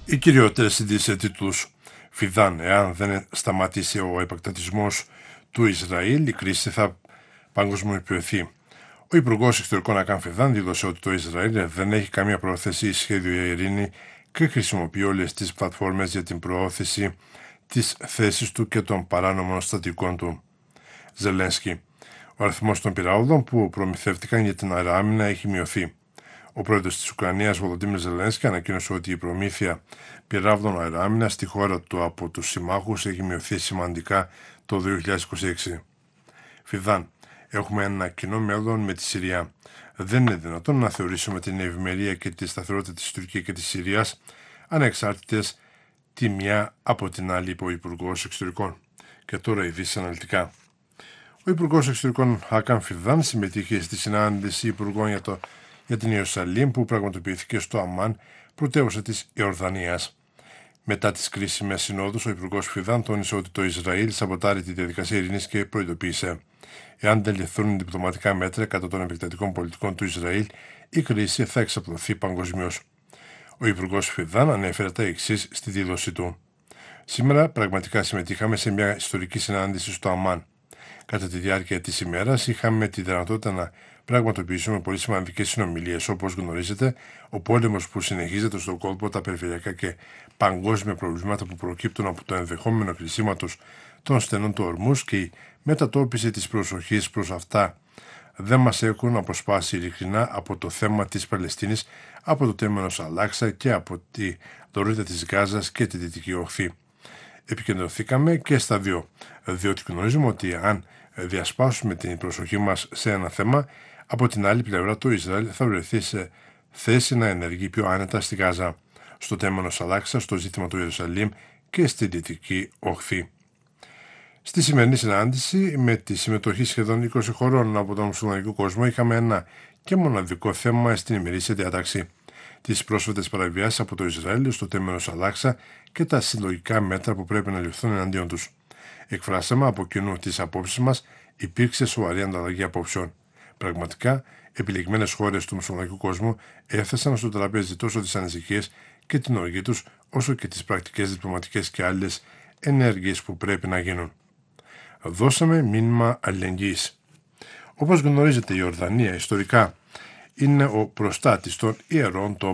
Οι κυριότερες ειδήσεις σε τίτλους. Φιδάν, εάν δεν σταματήσει ο επεκτατισμός του Ισραήλ, η κρίση θα παγκοσμιοποιηθεί. Ο Υπουργός Εξωτερικών Ακάν Φιδάν δήλωσε ότι το Ισραήλ δεν έχει καμία πρόθεση ή σχέδιο για ειρήνη και χρησιμοποιεί όλες τις πλατφόρμες για την προώθηση της θέσης του και των παράνομων στατικών του. Ζελένσκι. Ο αριθμός των πυράβλων που προμηθεύτηκαν για την αεράμινα έχει μειωθεί. Ο πρόεδρος της Ουκρανίας, Βολοντίμιρ Ζελένσκι, ανακοίνωσε ότι η προμήθεια πυράβλων αεράμινας στη χώρα του από τους συμμάχους έχει μειωθεί σημαντικά το 2026. Φιδάν. Έχουμε ένα κοινό μέλλον με τη Συρία. Δεν είναι δυνατόν να θεωρήσουμε την ευημερία και τη σταθερότητα της Τουρκίας και της Συρίας ανεξάρτητες τη μια από την άλλη, είπε ο Υπουργός Εξωτερικών. Και τώρα ειδήσεις αναλυτικά. Ο Υπουργός Εξωτερικών Ακάν Φιδάν συμμετείχε στη συνάντηση υπουργών για την Ιερουσαλήμ που πραγματοποιήθηκε στο Αμμάν, πρωτεύουσα της Ιορδανίας. Μετά τις κρίσιμες συνόδους, ο Υπουργός Φιδάν τόνισε ότι το Ισραήλ σαμποτάρει τη διαδικασία ειρήνης και προειδοποίησε: εάν δεν ληφθούν διπλωματικά μέτρα κατά των επεκτατικών πολιτικών του Ισραήλ, η κρίση θα εξαπλωθεί παγκοσμίως. Ο Υπουργός Φιδάν ανέφερε τα εξής στη δήλωσή του. Σήμερα πραγματικά συμμετείχαμε σε μια ιστορική συνάντηση στο Αμμάν. Κατά τη διάρκεια της ημέρας είχαμε τη δυνατότητα να πραγματοποιήσουμε πολύ σημαντικές συνομιλίες. Όπως γνωρίζετε, ο πόλεμος που συνεχίζεται στον κόλπο, τα περιφερειακά και παγκόσμια προβλήματα που προκύπτουν από το ενδεχόμενο κλεισίματος των στενών του Ορμούς και η μετατόπιση της προσοχής προς αυτά δεν μας έχουν αποσπάσει ειλικρινά από το θέμα της Παλαιστίνης, από το τέμενος Αλάξα και από τη δωρήτα της Γάζας και τη Δυτική Οχθή. Επικεντρωθήκαμε και στα δύο, διότι γνωρίζουμε ότι αν διασπάσουμε την προσοχή μας σε ένα θέμα, από την άλλη πλευρά το Ισραήλ θα βρεθεί σε θέση να ενεργεί πιο άνετα στη Γάζα, στο τέμενος Αλάξα, στο ζήτημα του Ιερουσαλήμ και στη Δυτική Οχθή. Στη σημερινή συνάντηση, με τη συμμετοχή σχεδόν 20 χωρών από τον μουσουλμανικό κόσμο, είχαμε ένα και μοναδικό θέμα στην ημερήσια διάταξη: τις πρόσφατες παραβιάσεις από το Ισραήλ στο τέμενος Αλάξα και τα συλλογικά μέτρα που πρέπει να ληφθούν εναντίον τους. Εκφράσαμε από κοινού τις απόψεις μας, υπήρξε σοβαρή ανταλλαγή απόψεων. Πραγματικά, επιλεγμένες χώρες του μουσουλμανικού κόσμου έθεσαν στο τραπέζι τόσο τις ανησυχίες και την οργή τους, όσο και τις πρακτικές διπλωματικές και άλλες ενέργειες που πρέπει να γίνουν. Δώσαμε μήνυμα αλληλεγγύης. Όπως γνωρίζετε, η Ιορδανία ιστορικά είναι ο προστάτης των ιερών τόπων